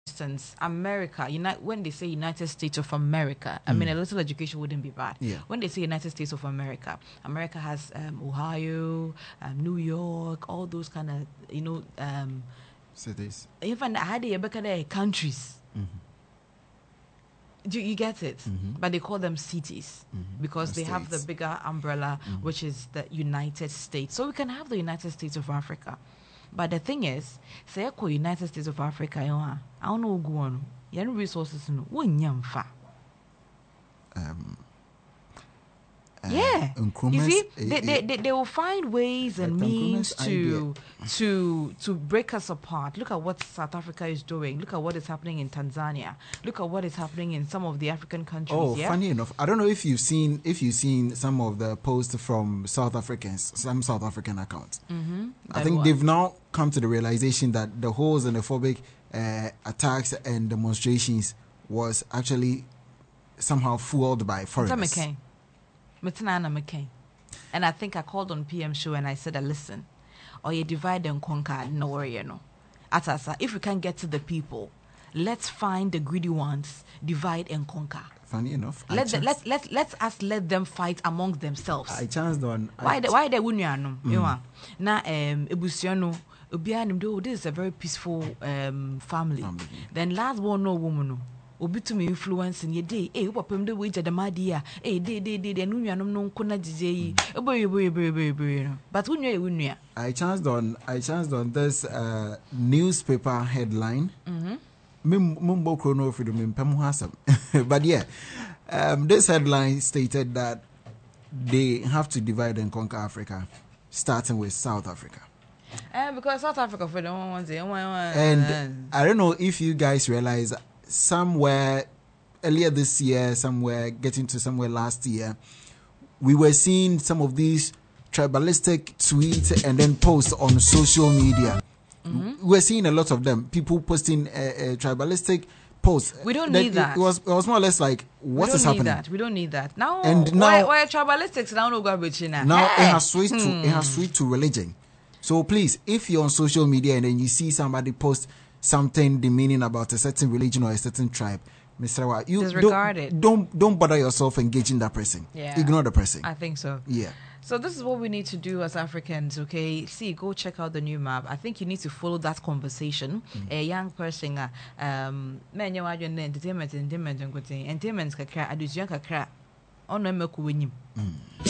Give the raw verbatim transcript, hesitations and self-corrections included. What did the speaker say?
instance, America, United, when they say United States of America, I mm. mean, a little education wouldn't be bad. Yeah. When they say United States of America, America has um, Ohio, um, New York, all those kind of, you know, um, cities. Even I had a countries. Mm-hmm. Do you get it? Mm-hmm. But they call them cities mm-hmm. because the they states. have the bigger umbrella, mm-hmm. which is the United States. So we can have the United States of Africa. But the thing is, say I call United States of Africa, I don't know go on. You have resources no. Um. Uh, yeah, you see, they, they, they, they will find ways and means to to to break us apart. Look at what South Africa is doing. Look at what is happening in Tanzania. Look at what is happening in some of the African countries. Oh, yeah? funny enough, I don't know if you've seen if you've seen some of the posts from South Africans, some South African accounts. Mm-hmm. I think they've now come to the realization that the whole xenophobic uh, attacks and demonstrations was actually somehow fueled by foreigners. Anna McCain. And I think I called on P M show and I said, listen, or you divide and conquer, no worry, you know. Atasa, if we can't get to the people, let's find the greedy ones, divide and conquer. Funny enough, let the, let's let let's us let them fight among themselves. I chanced on. Why the, why they wouldn't know? You know, now um ebusiano obianim this is a very peaceful um family. family. Then last one no woman no. Obi to me influence in your day. Eh, what pem de we jada madia. Eh, day day day de nuya no no kona jije. Eboy eboy eboy eboy eboy. But unya unya. I chanced on I chanced on this uh, newspaper headline. Mhm. Mumbo chrono for the mimpemu hasam. But yeah, um, this headline stated that they have to divide and conquer Africa, starting with South Africa. Uh, because South Africa for the one one day. And I don't know if you guys realize. Somewhere earlier this year, somewhere getting to somewhere last year, we were seeing some of these tribalistic tweets and then posts on social media. Mm-hmm. We're seeing a lot of them. People posting uh, uh, tribalistic posts. We don't that need that. It was, it was more or less like, what is happening? We don't need that. We don't need that. Now, and now, why, why tribalistics now no garbage in Now hey. it has switched to it has switched to religion. So please, if you're on social media and then you see somebody post something demeaning about a certain religion or a certain tribe, Mister Wa, you disregard don't, it. Don't don't bother yourself engaging that person. Yeah. Ignore the person. I think so. Yeah. So this is what we need to do as Africans, okay? See, go check out the new map. I think you need to follow that conversation. Mm. A young person, uh, um, men you are entertainment, entertainment, entertainment, kakra, adusyan kakra, ono meku wenyim.